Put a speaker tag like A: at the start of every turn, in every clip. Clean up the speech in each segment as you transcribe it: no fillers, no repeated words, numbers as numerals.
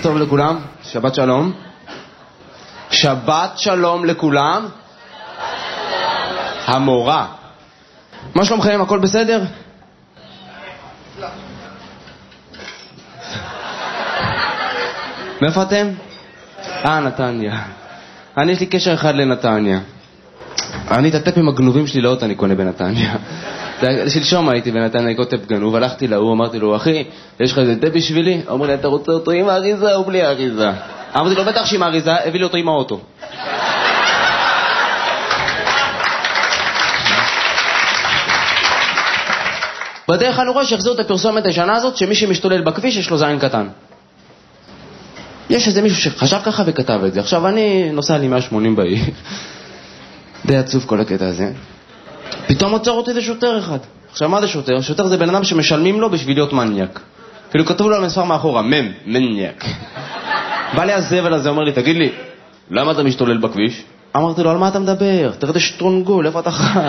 A: טוב לכולם, שבת שלום. שבת שלום לכולם. המורה. מה שלומכם? הכל בסדר? מאיפה אתם? נתניה. אני יש לי קשר אחד לנתניה. אני את הטפים הגנובים שלי לאוטו אני קונה בנתניה. שלשום הייתי בנתניה, אני טפ גנוב, הלכתי להוא, אמרתי לו, אחי, יש לך איזה טפ בשבילי? אמר לי, אתה רוצה אותו עם האריזה או בלי האריזה? אמרתי לו, בטח שעם האריזה, הביא לי אותו עם האוטו. בדרך אני רואה שהחזירו את הפרסומת הישנה הזאת, שמי שמשתולל בכביש יש לו זין קטן. יש איזה מישהו שחשב ככה וכתב את זה. עכשיו אני נוסע לי 180 בעיר. די עצוב כל הקטע הזה. פתאום עוצר אותי זה שוטר אחד. עכשיו מה זה שוטר? שוטר זה בן אדם שמשלמים לו בשביל להיות מניאק. כאילו כתוב לו על מספר מאחורה, מניאק. בא לי הזבל הזה, אומר לי, תגיד לי, למה אתה משתולל בכביש? אמרתי לו, על מה אתה מדבר? תראה שטרונגול, איפה אתה חי?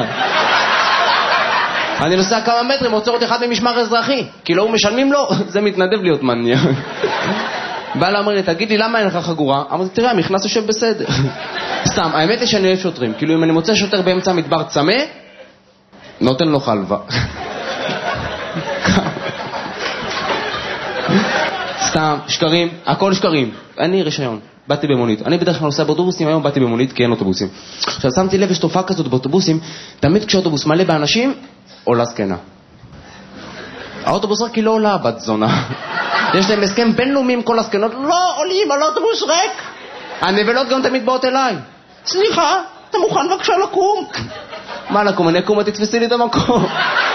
A: אני נוסע כמה מטרים, עוצר אותי אחד ממשמר אזרחי. כאילו הוא משלמים לו, זה מתנדב להיות מניאק. בא לה, אמר לי, תגיד לי, למה אין לך חגורה? אמרתי, תראה, המכנס יושב בסדר. סתם, האמת היא שאני אוהב שוטרים. כאילו, אם אני מוצא שוטר באמצע המדבר צמא, נותן לו חלבה. סתם, שקרים, הכל שקרים. אני רישיון, באתי במונית. אני בדרך כלל נוסע באוטובוסים, היום באתי במונית כי אין אוטובוסים. עכשיו, שמתי לב, יש תופעה כזאת באוטובוסים, תמיד כשאוטובוס מלא באנשים, עולה זקנה. האוטובוס רק כי לא עולה בת זונה. יש להם הסכם בינלאומי עם כל הסקנות, לא עולים על אוטובוס ריק. הנבלות גם תמיד באות אליי. סליחה, אתה מוכן בבקשה לקום? מה לקום? אני אקום, תתפסי לי את המקום.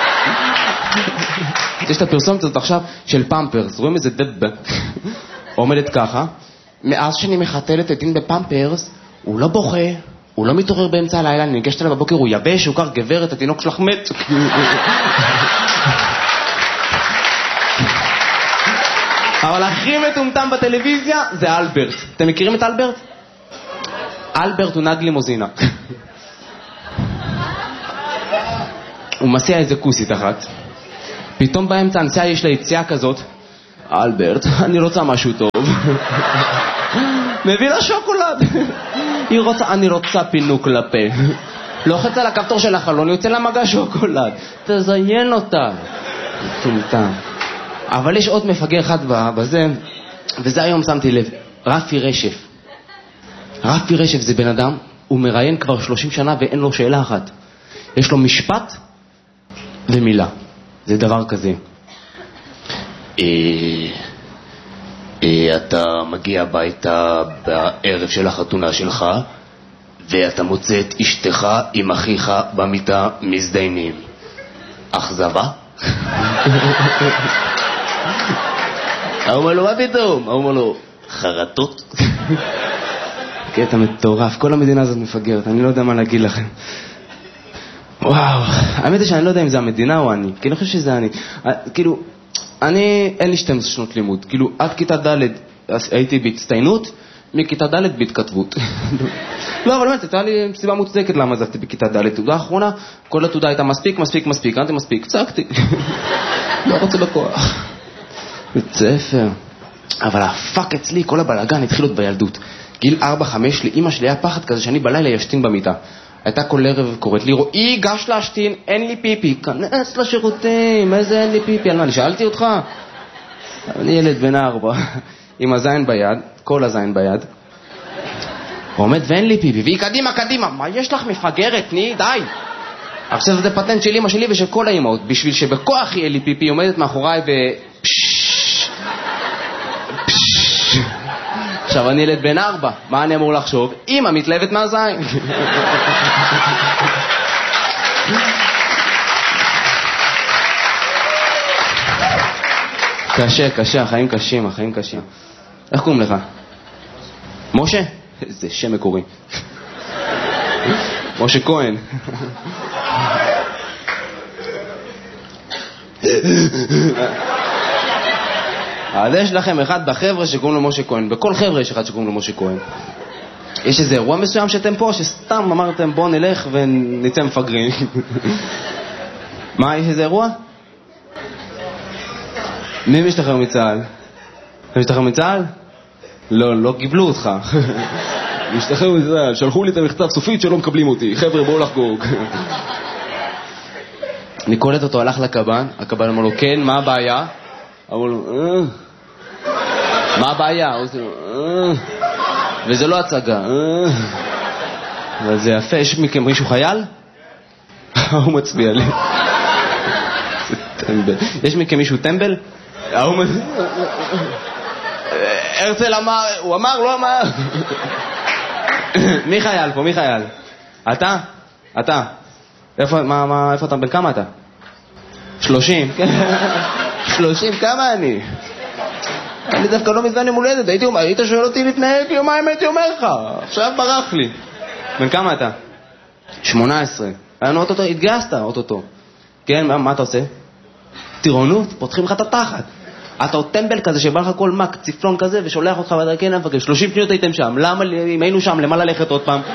A: יש את הפרסומת הזאת עכשיו של פמפרס, רואים איזה דבא עומדת ככה, מאז שאני מחתלת את דין בפמפרס, הוא לא בוכה, הוא לא מתעורר באמצע הלילה, אני ניגשת אליו בבוקר, הוא יבש, הוא קר גברת, התינוק שלך מת. אבל הכי מטומטם בטלוויזיה זה אלברט. אתם מכירים את אלברט? אלברט הוא נהג לימוזינה. הוא מסיע איזה כוסית אחת. פתאום באמצע הנסיעה יש לה יציאה כזאת. אלברט, אני רוצה משהו טוב. מביא לה שוקולד. היא רוצה, אני רוצה פינוק לפה. לוחץ על הכפתור של החלון, יוצא לה מגע שוקולד. תזיין אותה. מטומטם. אבל יש עוד מפגר אחד בזה, וזה היום שמתי לב, רפי רשף. רפי רשף זה בן אדם, הוא מראיין כבר 30 שנה ואין לו שאלה אחת. יש לו משפט ומילה. זה דבר כזה. אתה מגיע הביתה בערב של החתונה שלך, ואתה מוצא את אשתך עם אחיך במיטה מזדיינים. אכזבה? אומר לו, מה פתאום? אומר לו, חרטות. קטע מטורף, כל המדינה הזאת מפגרת, אני לא יודע מה להגיד לכם. וואו, האמת היא שאני לא יודע אם זה המדינה או אני, כי אני חושב שזה אני. כאילו, אין לי 12 שנות לימוד, כאילו, עד כיתה ד' הייתי בהצטיינות, מכיתה ד' בהתכתבות. לא, אבל באמת, הייתה לי סיבה מוצדקת למה עזבתי בכיתה ד'. תעודה האחרונה, כל התעודה הייתה מספיק, אמרתי מספיק, צעקתי. לא רוצה בכוח. בית ספר. אבל הפאק אצלי, כל הבלגן התחיל עוד בילדות. גיל 4-5, לאמא שלי היה פחד כזה שאני בלילה ישתין במיטה. הייתה כל ערב קוראת לי, רועי, גש להשתין, אין לי פיפי. כנס לשירותים, איזה אין לי פיפי? על מה, אני שאלתי אותך? אני ילד בן 4, עם הזין ביד, כל הזין ביד. הוא עומד ואין לי פיפי, והיא קדימה, מה יש לך מפגרת? ני, די. עכשיו זה פטנט של אמא שלי ושל כל האמאות, בשביל שבכוח יהיה לי פיפי, עומדת מאחוריי עכשיו אני ילד בן 4, מה אני אמור לחשוב? אמא מתלהבת מהזין. קשה, החיים קשים. איך קוראים לך? משה? איזה שם מקורי. משה כהן. אז יש לכם אחד בחבר'ה שקוראים לו משה כהן, בכל חבר'ה יש אחד שקוראים לו משה כהן. יש איזה אירוע מסוים שאתם פה, שסתם אמרתם בוא נלך ונצא מפגרים. מה, יש איזה אירוע? מי משתחרר מצה"ל? משתחרר מצה"ל? לא קיבלו אותך. משתחרר מזה, שלחו לי את המכתב סופית שלא מקבלים אותי. חבר'ה, בואו לחגוג. אני קולט אותו, הלך לקב"ן, הקב"ן אמר לו, כן, מה הבעיה? אמר לו, מה הבעיה? וזה לא הצגה. אבל זה יפה, יש מכם מישהו חייל? הוא מצביע לי. יש מכם מישהו טמבל? הרצל אמר, הוא אמר, לא אמר. מי חייל פה, מי חייל? אתה? אתה? איפה אתה, בן כמה אתה? 30? 30, כמה אני? אני דווקא לא מזמן עם הולדת, היית שואל אותי לפני יומיים, הייתי אומר לך, עכשיו ברח לי. בן כמה אתה? 18. היינו אוטוטו, התגייסת אוטוטו. כן, מה אתה עושה? טירונות, פותחים לך את התחת. אתה עוד טמבל כזה שבא לך כל מק, ציפלון כזה, ושולח אותך כן, אני מפגר, 30 שניות הייתם שם, למה, אם היינו שם, למה ללכת עוד פעם?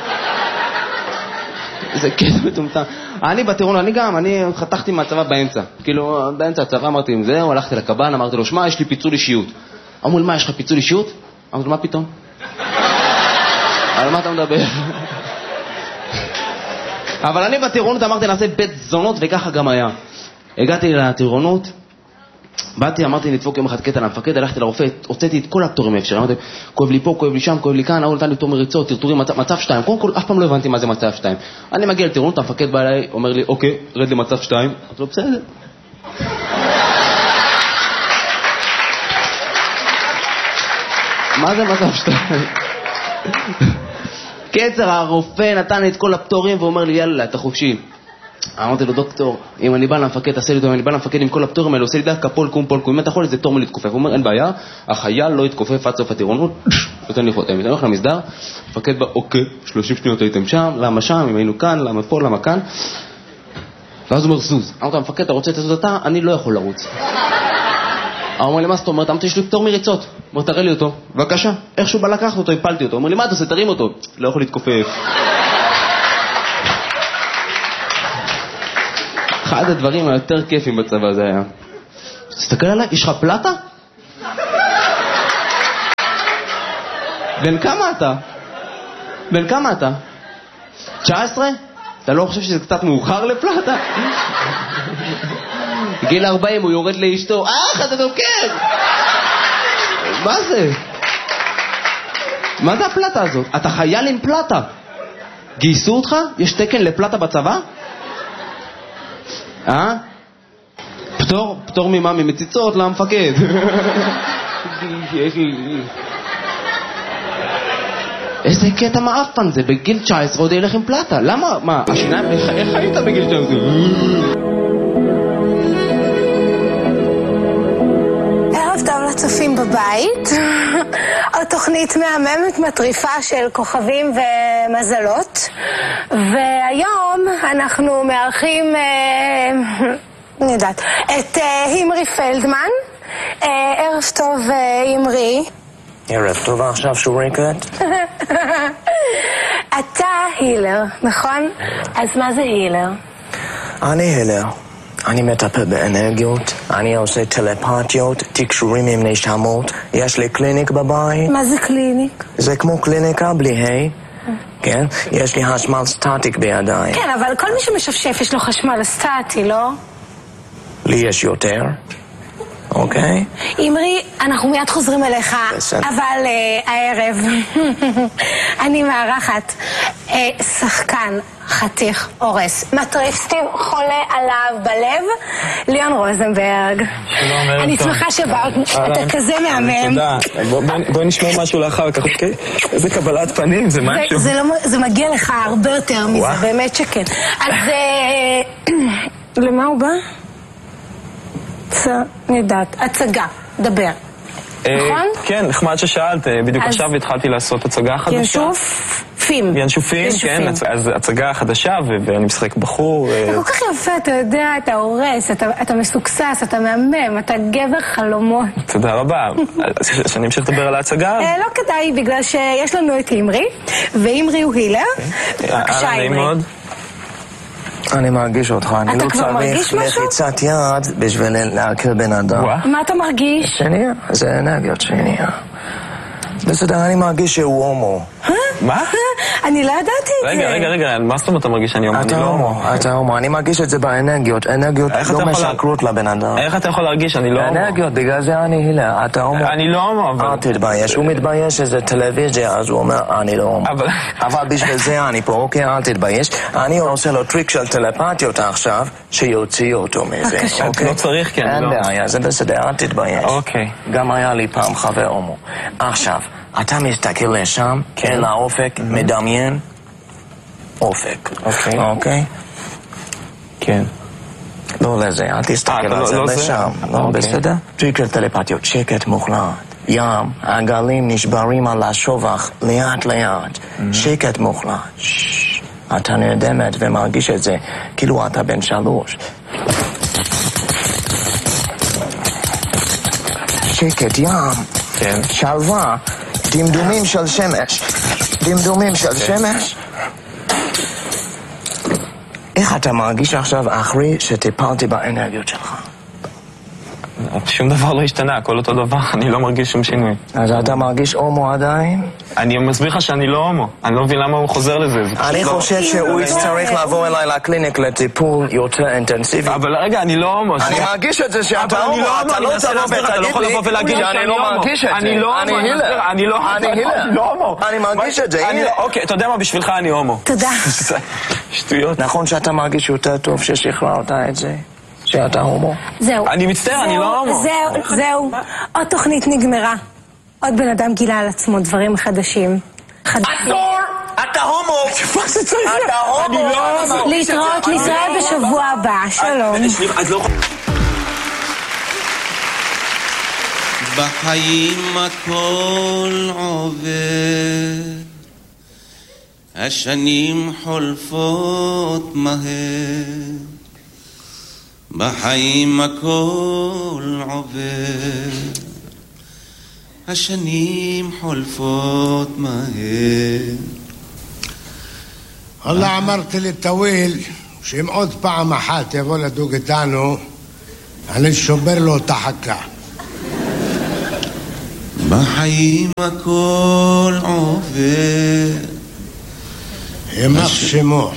A: זה קטע מטומטם. אני בטירונות, אני חתכתי מהצבא באמצע. כאילו, באמצע הצבא אמרתי, זהו, הלכתי לקב"ן, אמרתי לו, שמה, יש לי פיצול אישיות. אמרו לי, מה, יש לך פיצול אישיות? אמרתי לו, מה פתאום? על מה אתה מדבר? אבל אני בטירונות אמרתי, נעשה בית זונות, וככה גם היה. הגעתי לטירונות, באתי, אמרתי, נדפוק יום אחד קטע למפקד, הלכתי לרופא, הוצאתי את כל הפטורים האפשר. אמרתי, כואב לי פה, כואב לי שם, כואב לי כאן, הוא נתן לי פטור מריצות, טרטורים, מצב 2. קודם כל, אף פעם לא הבנתי מה זה מצב 2. אני מגיע לטירונות, המפקד בא אליי, אומר לי, אוקיי, רד למצב 2. אמרתי לו, בסדר. מה זה מצב 2? קצר, הרופא נתן לי את כל הפטורים, ואומר לי, יאללה, אתה חופשי. אמרתי לו, דוקטור, אם אני בא למפקד, תעשה לי אותו, אם אני בא למפקד עם כל הפטורים האלה, עושה לי דקה, פולקום, אם אתה יכול איזה תור מלהתכופף. הוא אומר, אין בעיה, החייל לא יתכופף עד סוף הטירונות, נותן לי חותם. אני הולך למסדר, מפקד בא, אוקיי, 30 שניות הייתם שם, למה שם, אם היינו כאן, למה פה, למה כאן. ואז הוא אומר, זוז. אמרתי, המפקד, אתה רוצה לזוז אתה? אני לא יכול לרוץ. הוא אומר לי, מה זאת אומרת? אמרתי, יש לי פטור מריצות. אומר, תראה לי אותו. בבקשה. איכשהו בא לקחת אותו, הפלתי אותו. אומר לי, מה אתה עושה? תרים אותו. לא יכול להתכופף. אחד הדברים היותר כיפים בצבא זה היה. תסתכל עליי, יש לך פלטה? בן כמה אתה? בן כמה אתה? 19? אתה לא חושב שזה קצת מאוחר לפלטה? גיל 40 הוא יורד לאשתו, אתה דוקר! מה זה? מה זה הפלטה הזאת? אתה חייל עם פלטה. גייסו אותך? יש תקן לפלטה בצבא? פטור ממה? ממציצות למפקד. איזה קטע מאפן זה, בגיל 19 עוד ילך עם פלטה. למה? מה? השיניים? איך היית בגיל 19?
B: ערב טוב לצופים בבית. עוד תוכנית מהממת מטריפה של כוכבים ומזלות. והיום אנחנו מארחים, אני יודעת, את הימרי פלדמן. ערב טוב, הימרי.
C: ערב טוב, עכשיו שורי קט.
B: אתה הילר, נכון? אז מה זה הילר?
C: אני הילר. אני מטפל באנרגיות, אני עושה טלפתיות, תקשורים עם נשמות, יש לי קליניק בבית.
B: מה זה קליניק?
C: זה כמו קליניקה בלי היי. כן? יש לי חשמל סטטיק בידיים.
B: כן, אבל כל מי שמשפשף יש לו חשמל סטטי, לא?
C: לי יש יותר. אוקיי?
B: אמרי, אנחנו מיד חוזרים אליך, אבל הערב אני מארחת שחקן חתיך הורס, מטריפסטים חולה עליו בלב, ליאון רוזנברג. אני שמחה שבאת, אתה כזה מהמם.
D: תודה, בואי נשמע משהו לאחר כך, אוקיי? איזה קבלת פנים, זה משהו.
B: זה מגיע לך הרבה יותר מזה, באמת שכן. אז למה הוא בא? אני יודעת, הצגה, דבר, נכון?
D: כן, נחמד ששאלת, בדיוק עכשיו התחלתי לעשות הצגה חדשה.
B: ינשופים.
D: ינשופים, כן, אז הצגה חדשה ואני משחק בחור.
B: זה כל כך יפה, אתה יודע, אתה הורס, אתה מסוקסס, אתה מהמם, אתה גבר חלומות.
D: תודה רבה. שאני אמשיך לדבר על ההצגה?
B: לא כדאי, בגלל שיש לנו את הימרי, והימרי הוא הילר. בבקשה, הימרי.
C: אני מרגיש אותך, אני לא צריך לחיצת יד בשביל להכיר בן אדם.
B: מה אתה מרגיש?
C: שנייה, זה אנרגיות שנייה. בסדר, אני מרגיש שהוא הומו.
D: מה?
B: אני לא ידעתי את זה.
D: רגע, מה זאת אומרת אתה מרגיש שאני הומו?
C: אתה הומו, אתה הומו, אני מרגיש את זה באנרגיות, אנרגיות לא משקרות לבן אדם.
D: איך אתה יכול להרגיש? אני לא הומו.
C: אנרגיות, בגלל זה אני הילה, אתה הומו.
D: אני לא הומו, אבל...
C: אל תתבייש, הוא מתבייש שזה טלוויזיה, אז הוא אומר, אני לא הומו. אבל בשביל זה אני פה, אוקיי, אל תתבייש. אני עושה לו טריק של טלפתיות עכשיו, שיוציא אותו מזה.
D: לא צריך, כן.
C: אין בעיה, זה בסדר, אל תתבייש.
D: אוקיי.
C: גם היה לי פעם חבר הומו. עכשיו, אתה מסתכל לשם, אל האופק, מדמיין אופק. אוקיי?
D: כן.
C: לא לזה, אל תסתכל על זה לשם. לא, בסדר? טריק של טלפתיות, שקט מוחלט. ים, הגלים נשברים על השובך, לאט לאט. שקט מוחלט. אתה נרדמת ומרגיש את זה, כאילו אתה בן 3. שקט, ים.
D: כן.
C: שלווה. דמדומים של שמש. דמדומים של שמש. איך אתה מרגיש עכשיו אחרי שטיפלתי באנרגיות שלך?
D: שום דבר לא השתנה, הכל אותו דבר, אני לא מרגיש שום שינוי.
C: אז אתה מרגיש הומו עדיין?
D: אני מסביר לך שאני לא הומו, אני לא מבין למה הוא חוזר לזה.
C: אני חושב שהוא יצטרך לבוא אליי לקליניק לטיפול יותר אינטנסיבי.
D: אבל רגע, אני לא הומו.
C: אני מרגיש את זה שאתה הומו, אתה לא תבוא ותגיד לי שאני לא מרגיש את זה.
D: אני לא הומו, אני לא הומו.
C: אני מרגיש את זה, הנה.
D: אוקיי, אתה יודע מה, בשבילך אני הומו.
B: תודה.
D: שטויות.
C: נכון שאתה מרגיש יותר טוב ששחררת את זה? שאתה הומו?
B: זהו.
D: אני מצטער, אני לא הומו.
B: זהו. עוד תוכנית נגמרה. עוד בן אדם גילה על עצמו דברים חדשים.
C: עצור! אתה הומו!
D: מה זה צריך?
C: אתה הומו!
D: אני לא הומו.
B: להתראות בשבוע הבא. שלום.
E: בחיים הכל עובר, השנים חולפות מהר, בחיים הכל עובר, השנים חולפות מהר.
F: والله אמרתי לטוויל שאם עוד פעם אחת יבוא לדוג איתנו אני שובר לו את החכה.
E: בחיים הכל עובר,
F: יימח שמו,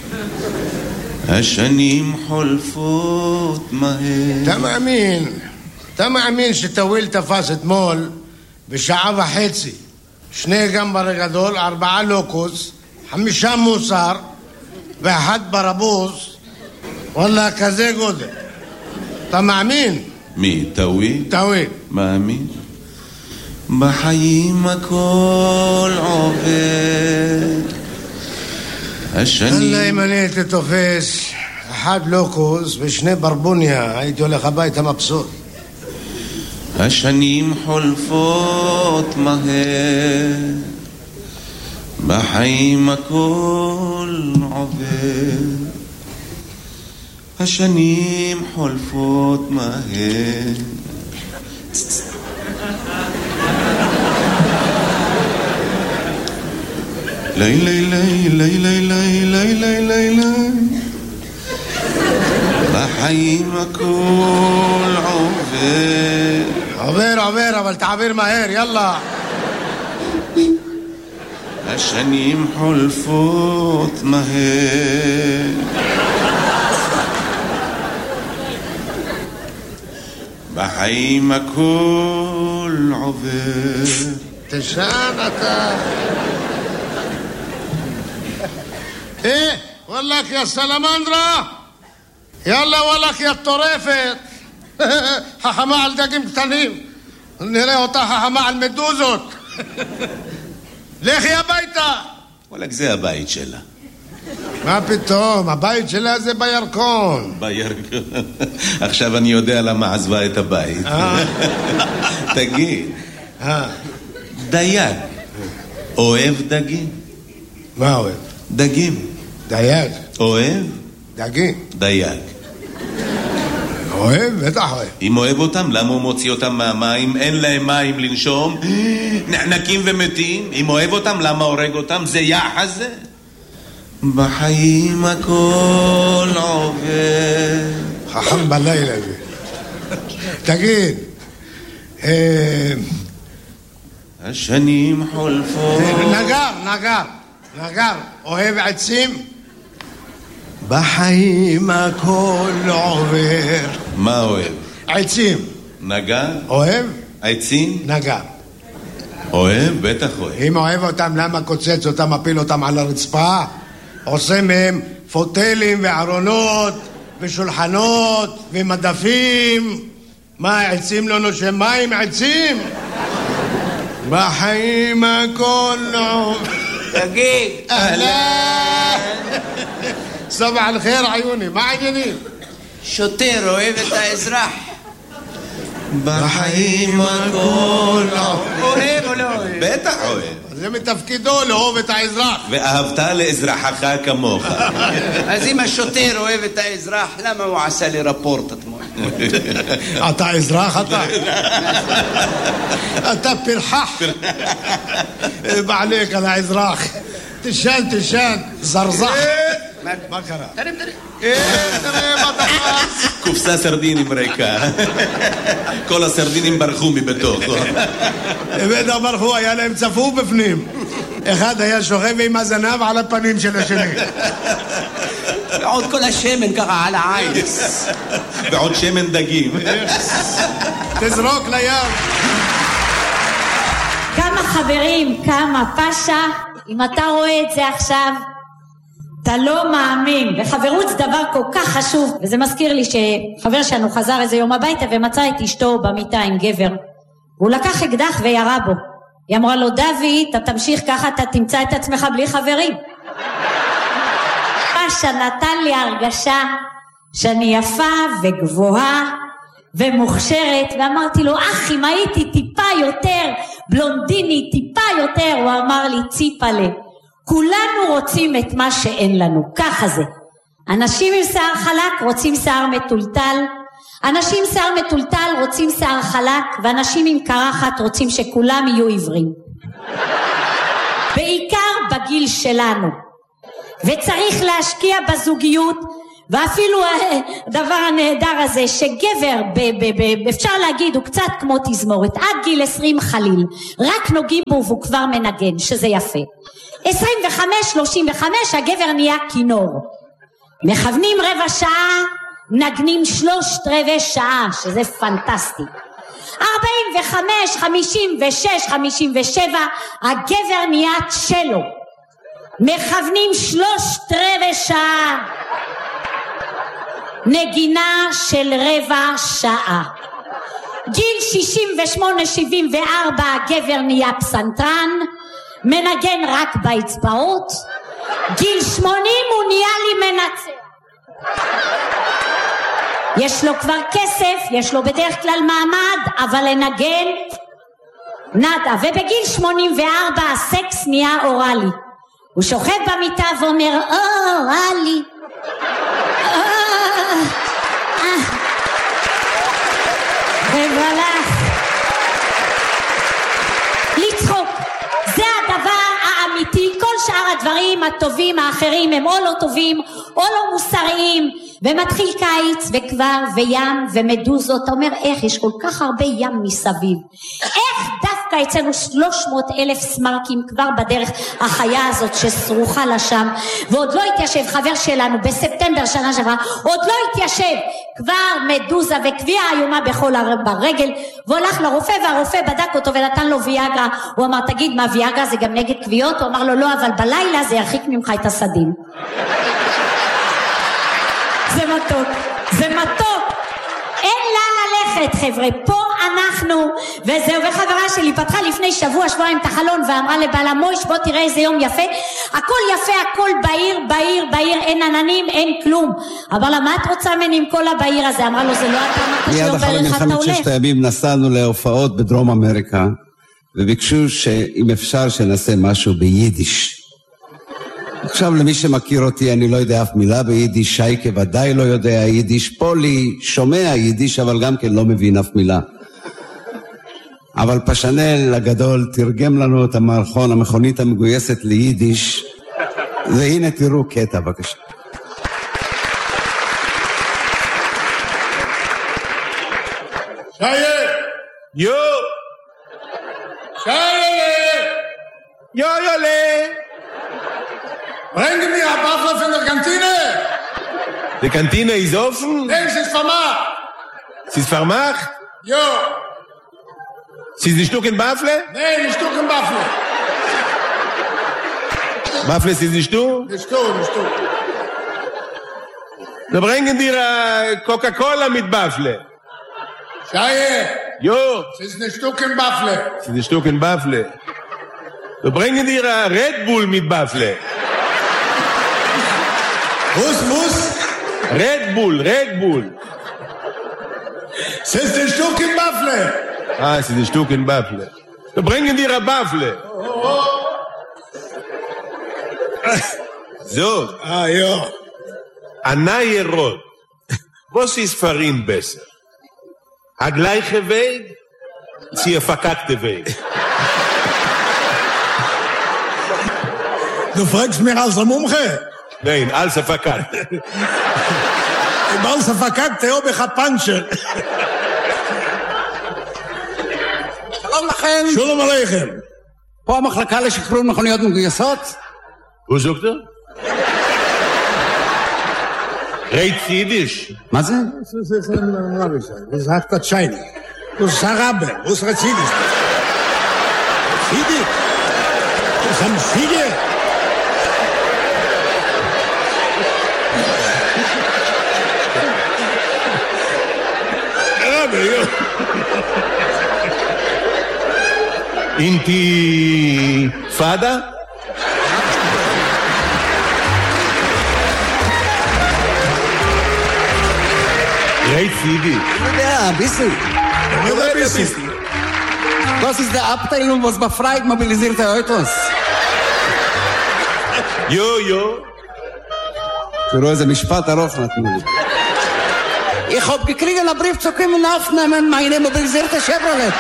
E: השנים חולפות מהר.
F: אתה מאמין שטוויל תפס אתמול בשעה וחצי 2 גמבר גדול, 4 לוקוס, 5 מוסר ו1 ברבוס, וואלה כזה גודל. אתה מאמין?
E: מי? טוויל?
F: טוויל.
E: מאמין. בחיים הכל עובר, השנים...
F: אללה אם אני הייתי תופס 1 לוקוס ו2 ברבוניה, הייתי הולך הביתה מבסוט.
E: השנים חולפות מהר, בחיים הכל עובר, השנים חולפות מהר. לי לי לי לי לי לי לי לי לי לי, בחיים הכל
F: עובר אבל תעביר מהר, יאללה.
E: השנים חולפות מהר, בחיים הכל עובר.
F: תשען אתה. וואלך יא סלמנדרה, יאללה וואלך יא טורפת. חכמה על דגים קטנים, נראה אותה חכמה על מדוזות. לכי הביתה.
E: וואלק, זה הבית שלה.
F: מה פתאום, הבית שלה זה בירקון.
E: בירקון. עכשיו אני יודע למה עזבה את הבית. תגיד, דייג אוהב דגים?
F: מה אוהב?
E: דגים.
F: דייג.
E: אוהב?
F: דגים.
E: דייג.
F: אוהב? בטח אוהב.
E: אם אוהב אותם, למה הוא מוציא אותם מהמים? אין להם מים לנשום, נחנקים ומתים. אם אוהב אותם, למה הורג אותם? זה יחס זה. בחיים הכל עובר.
F: חכם בלילה זה. תגיד,
E: השנים חולפות.
F: נגר, אוהב עצים? בחיים הכל עובר.
E: מה אוהב?
F: עצים.
E: נגר?
F: אוהב?
E: עצים?
F: נגר.
E: אוהב? בטח אוהב.
F: אם אוהב אותם, למה קוצץ אותם, מפיל אותם על הרצפה? עושה מהם פוטלים וארונות ושולחנות ומדפים. מה, עצים לא נושם מים? עצים? בחיים הכל עובר.
G: תגיד.
F: אהלן. סבח על חיר עיוני, מה העניינים?
G: שוטר אוהב את האזרח.
E: בחיים הכל
G: אוהב או לא אוהב?
E: בטח אוהב.
F: זה מתפקידו לאהוב את האזרח.
E: ואהבת לאזרחך כמוך.
G: אז אם השוטר אוהב את האזרח, למה הוא עשה לי רפורט אתמול?
F: אתה אזרח אתה? אתה פרחח. בעליק על האזרח. תשן, זרזח. מה קרה?
G: תרים.
F: תראה מה תפס.
E: קופסה סרדינים ריקה. כל הסרדינים ברחו מבתוך.
F: בטח ברחו, היה להם צפוף בפנים. אחד היה שוכב עם הזנב על הפנים של השני.
G: ועוד כל השמן ככה על העין.
E: ועוד שמן דגים.
F: תזרוק לים.
H: כמה חברים, כמה פשע. אם אתה רואה את זה עכשיו, אתה לא מאמין. וחברות זה דבר כל כך חשוב. וזה מזכיר לי שחבר שלנו חזר איזה יום הביתה ומצא את אשתו במיטה עם גבר. הוא לקח אקדח וירה בו. היא אמרה לו, דוד, אתה תמשיך ככה, אתה תמצא את עצמך בלי חברים. פשע נתן לי הרגשה שאני יפה וגבוהה ומוכשרת, ואמרתי לו, אח, אם הייתי טיפה יותר בלונדיני, טיפה יותר, הוא אמר לי, ציפלה, כולנו רוצים את מה שאין לנו, ככה זה. אנשים עם שיער חלק רוצים שיער מטולטל, אנשים עם שיער מטולטל רוצים שיער חלק, ואנשים עם קרחת רוצים שכולם יהיו עיוורים. בעיקר בגיל שלנו. וצריך להשקיע בזוגיות, ואפילו הדבר הנהדר הזה שגבר אפשר להגיד הוא קצת כמו תזמורת, עד גיל 20 חליל רק נוגעים בו והוא כבר מנגן, שזה יפה. 25-35 הגבר נהיה כינור, מכוונים רבע שעה, נגנים 3/4 שעה, שזה פנטסטי. 45, 56, 57 הגבר נהיה צ'לו, מכוונים 3/4 שעה, נגינה של רבע שעה. גיל 68-74 הגבר נהיה פסנתרן, מנגן רק באצבעות. גיל 80 הוא נהיה לי מנצח, יש לו כבר כסף, יש לו בדרך כלל מעמד, אבל לנגן נדה. ובגיל 84 הסקס נהיה אורלי, הוא שוכב במיטה ואומר אורלי, ובלך לצחוק. זה הדבר האמיתי. כל שאר הדברים הטובים האחרים הם או לא טובים או לא מוסריים. ומתחיל קיץ וכבר וים ומדוזות. אתה אומר, איך יש כל כך הרבה ים מסביב, איך דווקא אצלנו 300,000 סמרקים כבר בדרך החיה הזאת שסרוחה לה שם, ועוד לא התיישב. חבר שלנו בספטמבר שנה שעברה עוד לא התיישב, כבר מדוזה וקביעה איומה בכל ברגל, והולך לרופא והרופא בדק אותו ונתן לו ויאגרה. הוא אמר, תגיד, מה ויאגרה זה גם נגד קביעות? הוא אמר לו, לא, אבל בלילה זה ירחיק ממך את הסדים. זה מתוק, זה מתוק. אין לה ללכת חבר'ה, פה אנחנו. וזהו. וחברה שלי פתחה לפני שבוע-שבועיים את החלון ואמרה לבעלה, מויש בוא תראה איזה יום יפה, הכל יפה, הכל בעיר, בעיר, בעיר, אין עננים, אין כלום. אבל לה, מה את רוצה ממני עם כל הבעיר הזה? אמרה לו, זה לא אתה אמרת שיום בערך אתה הולך.
I: מיד אחרי 6 הימים נסענו להופעות בדרום אמריקה, וביקשו שאם אפשר שנעשה משהו ביידיש. עכשיו למי שמכיר אותי, אני לא יודע אף מילה ביידיש, שייקה ודאי לא יודע יידיש, פולי שומע יידיש אבל גם כן לא מבין אף מילה. אבל פשנל הגדול תרגם לנו את המערכון, המכונית המגויסת ליידיש, והנה תראו קטע בבקשה.
F: שייק! יו! שייק! Jojolle! Bringen mir ein Buffalo von der Kantine!
E: Die Kantine ist offen?
F: Nein, sie ist vermacht!
E: Sie ist vermacht?
F: Jo!
E: Sie ist ein Stück in Buffalo?
F: Nein, ein Stück in Buffalo!
E: Buffalo ist nicht du?
F: Nicht du.
E: Da bringen dir Coca-Cola mit Buffalo.
F: Scheiße!
E: Jo!
F: Sie ist ein Stück in Buffalo!
E: Sie ist ein Stück in Buffalo. Da bringen dir Red Bull mit Buffalo.
F: Was?
E: Red Bull.
F: Sie ist ein Stück in Buffalo!
E: Ah, sie ist ein Stück in Buffalo. Da bringen dir Buffalo. So.
F: Ah, ja.
E: Anaye Rot. Was ist für ihn besser? A gleiche Weg? Sie a verkackte Weg.
F: Du fragst mir als der Mumche?
E: Nein, als a verkackt.
F: Im als der verkackte habe ich ein Pancher.
I: שלום לכם.
F: שלום עליכם.
I: פה המחלקה לשחרור מכוניות מגויסות?
E: הוא זוגת? רייט יידיש.
I: מה זה?
F: Das sagt der Scheine. Das ist Araber. Was rechnet das? Fide? Das haben Fide? Araber, ja.
E: Intifada? Reit Sidi.
I: Ja, ein bisschen. Das ist der Abteilung, was befreit mobilisierte Autos.
E: Jo.
I: תראו איזה משפט ארוך נתנו לי. Ich hab gekriegt einen Brief zu kommen aufnehmen, meine mobilisierte Chevrolet.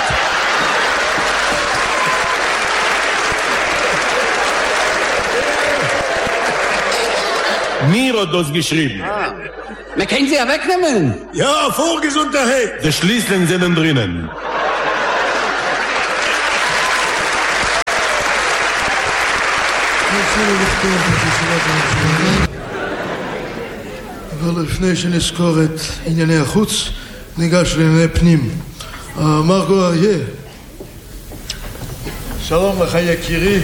E: Mir hat das geschrieben.
I: Wir können sie ja wegnehmen.
F: Ja, Vorgesundheit.
E: Die Schließlen sind drinnen.
J: אבל לפני שנזכור את ענייני החוץ, ניגש לענייני פנים. מרגו אריה. שלום לך יקירי.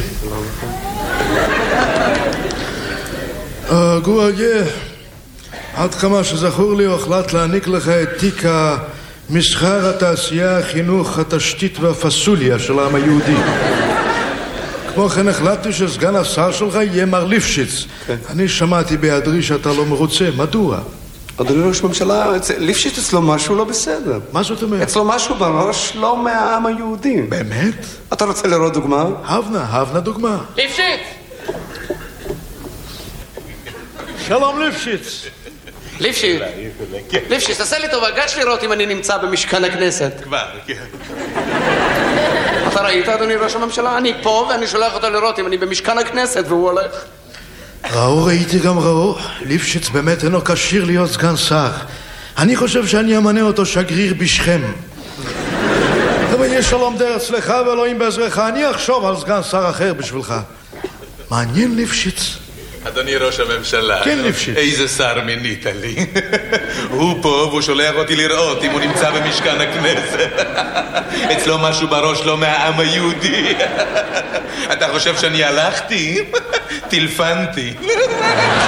J: גור אריה, עד כמה שזכור לי, הוחלט להעניק לך את תיק המסחר, התעשייה, החינוך, התשתית והפסוליה של העם היהודי. כמו כן החלטתי שסגן השר שלך יהיה מר ליפשיץ. אני שמעתי בהיעדרי שאתה לא מרוצה. מדוע?
K: אדוני ראש ממשלה, ליפשיץ אצלו משהו לא בסדר.
J: מה זאת אומרת?
K: אצלו משהו בראש לא מהעם היהודי.
J: באמת?
K: אתה רוצה לראות דוגמה?
J: הבנה דוגמה.
K: ליפשיץ!
J: שלום ליפשיץ.
K: ליפשיץ, תעשה לי טובה, גש לראות אם אני נמצא במשכן הכנסת.
E: כבר, כן.
K: אתה ראית, אדוני ראש הממשלה? אני פה ואני שולח אותו לראות אם אני במשכן הכנסת והוא הולך.
J: ראיתי גם ראו. ליפשיץ באמת אינו כשיר להיות סגן שר. אני חושב שאני אמנה אותו שגריר בשכם. אבל יש שלום דר אצלך ואלוהים בעזרך. אני אחשוב על סגן שר אחר בשבילך. מעניין ליפשיץ.
E: אדוני ראש הממשלה,
J: כן, ליפשיץ.
E: איזה שר מינית לי. הוא פה והוא שולח אותי לראות אם הוא נמצא במשכן הכנסת. אצלו משהו בראש לא מהעם היהודי. אתה חושב שאני הלכתי? טלפנתי.